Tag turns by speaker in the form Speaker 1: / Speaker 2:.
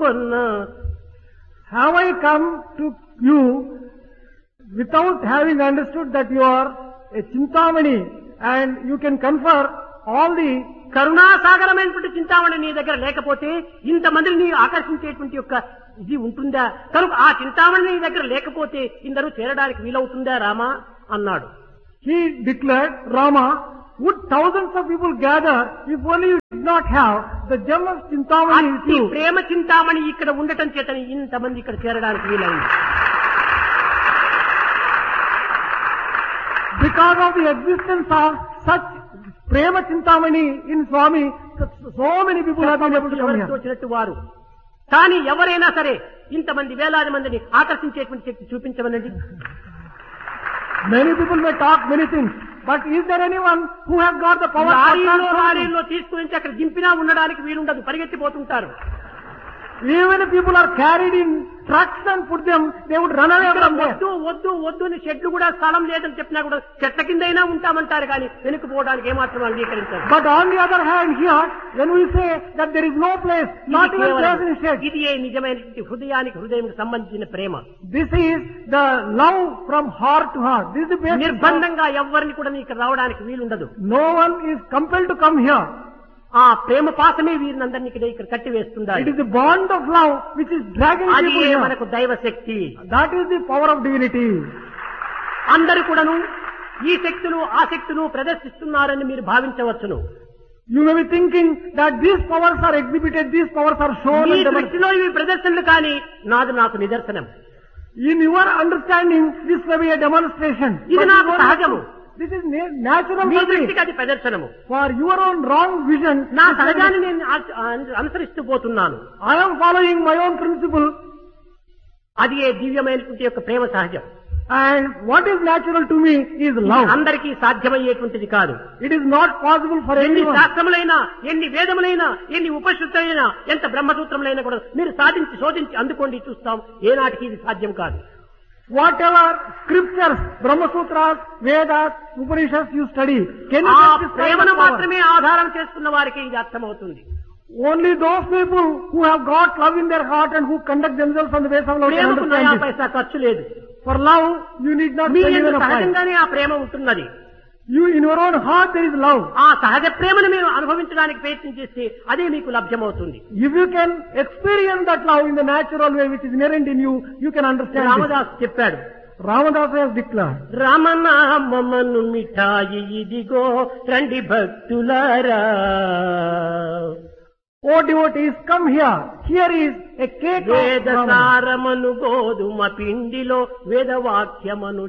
Speaker 1: కొన్నా.
Speaker 2: Have I come to you without having understood that you are a Chintamani and you can confer all the
Speaker 1: కరుణాసాగరమైనటువంటి Chintamani నీ దగ్గర లేకపోతే ఇంతమందిని నీ ఆకర్షించేటువంటి యొక్క ఇది ఉంటుందా? కనుక ఆ చింతామణి నీ దగ్గర లేకపోతే ఇందరూ చేరడానికి వీలవుతుందా రామా అన్నాడు.
Speaker 2: he declared, Rama, would thousands of people gather if only you did not have the gem of Chintamani with
Speaker 1: అట్టి
Speaker 2: you?
Speaker 1: ప్రేమ చింతామణి ఇక్కడ ఉండటం చేతని ఇంతమంది ఇక్కడ చేరడానికి వీలైంది.
Speaker 2: Because of the existence of such Prema Chintamani in Swami, so many people have been able to come
Speaker 1: ఎవరికి
Speaker 2: here.
Speaker 1: వచ్చినట్టు వారు. కానీ ఎవరైనా సరే ఇంతమంది వేలాది మందిని ఆకర్షించేటువంటి శక్తి చూపించమనండి.
Speaker 2: Many people may talk many things, but is there anyone who has got the power?
Speaker 1: లారీల్లో తీసుకుని అక్కడ దింపినా ఉండడానికి వీలుండదు, పరిగెత్తిపోతుంటారు.
Speaker 2: Even if people are carried in trucks and put them, they would run away from there.
Speaker 1: వద్దు వద్దు వద్దు అని షెడ్లు కూడా స్థలం లేదని చెప్పినా కూడా చెట్ల కిందైనా ఉంటామంటారు కానీ వెనుకపోవడానికి ఏమాత్రం అంగీకరించారు.
Speaker 2: But on the other hand, here, when we say that there is no place, not even place in shed,
Speaker 1: ఇది నిజమైన హృదయానికి హృదయానికి సంబంధించిన ప్రేమ.
Speaker 2: this is the love from heart to heart. This is the basis.
Speaker 1: నిర్బంధంగా ఎవరిని కూడా ఇక్కడ రావడానికి వీలుండదు.
Speaker 2: No one is compelled to come here.
Speaker 1: ఆ ప్రేమ పాసమే వీరినందరినీ ఇక్కడ కట్టివేస్తుంది.
Speaker 2: It is the bond of love which is dragging
Speaker 1: అది
Speaker 2: people here.
Speaker 1: మనకు దైవ శక్తి.
Speaker 2: That is the power of divinity.
Speaker 1: అందరూ కూడాను ఈ శక్తులు ఆ శక్తులు ప్రదర్శిస్తున్నారని మీరు భావించవచ్చును.
Speaker 2: You may be thinking that these powers are exhibited, these powers are shown.
Speaker 1: ఈ
Speaker 2: and demonstrated.
Speaker 1: దృష్టిలో ఇవి ప్రదర్శనలు కానీ నాకు నిదర్శనం.
Speaker 2: In your understanding, this may be a demonstration.
Speaker 1: ఇది
Speaker 2: But
Speaker 1: నాకు
Speaker 2: you don't have
Speaker 1: సహజము.
Speaker 2: to. This is natural
Speaker 1: me
Speaker 2: for me.
Speaker 1: దృష్టికి అది ప్రదర్శనము.
Speaker 2: For your own wrong vision,
Speaker 1: నా సహజాన్ని నేను అనుసరిస్తూ పోతున్నాను.
Speaker 2: I am following my own principle.
Speaker 1: అది దివ్యమైనటువంటి యొక్క ప్రేమ సహజం.
Speaker 2: And what is natural to me is love.
Speaker 1: అందరికీ సాధ్యమయ్యేటువంటిది కాదు.
Speaker 2: It is not possible for
Speaker 1: ఎన్ని
Speaker 2: anyone.
Speaker 1: శాస్త్రములైనా, ఎన్ని వేదములైనా, ఎన్ని ఉపనిషత్తులైనా, ఎంత బ్రహ్మసూత్రములైనా కూడా మీరు శోధించి అందుకోండి చూస్తాం. ఏనాటికి ఇది సాధ్యం కాదు.
Speaker 2: Whatever scriptures, Brahma Sutras, Vedas, Upanishads you study, can you
Speaker 1: ఆ
Speaker 2: get this kind
Speaker 1: ప్రేమను
Speaker 2: of power?
Speaker 1: మాత్రమే ఆధారం చేసుకున్న వారికి ఇది అర్థమవుతుంది.
Speaker 2: Only those people who have got love in their heart and who conduct themselves on the basis of love can
Speaker 1: ప్రేమకు నయా
Speaker 2: understand this.
Speaker 1: పైసా ఖర్చు లేదు.
Speaker 2: For love, you need not
Speaker 1: me
Speaker 2: spend
Speaker 1: యందు
Speaker 2: even a price.
Speaker 1: సహజంగానే ఆ ప్రేమ ఉంటున్నది.
Speaker 2: You, in your own heart, there is love.
Speaker 1: ఆ సహజ ప్రేమను మీరు అనుభవించడానికి ప్రయత్నం చేస్తే అదే మీకు లభ్యమవుతుంది.
Speaker 2: If you can experience that love in the natural way which is inherent in you, you can understand this.
Speaker 1: Ramdas చెప్పాడు,
Speaker 2: Ramadasa has declared,
Speaker 1: రామనామమను మిఠాయి ఇదిగో రండి భక్తులారా.
Speaker 2: O devotees, come here. Here is a cake of
Speaker 1: వేద
Speaker 2: Rama.
Speaker 1: సారమను గోధుమ పిండిలో వేదవాక్యమను